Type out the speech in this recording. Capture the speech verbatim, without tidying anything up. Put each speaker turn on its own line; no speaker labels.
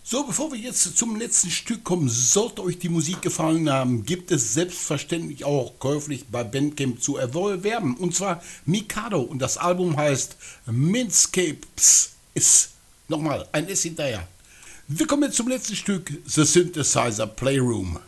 So, bevor wir jetzt zum letzten Stück kommen, sollte euch die Musik gefallen haben, gibt es selbstverständlich auch käuflich bei Bandcamp zu erwerben. Und zwar Mikado und das Album heißt Minscapes. Ist nochmal ein S hinterher. Wir kommen jetzt zum letzten Stück, The Synthesizer Playroom.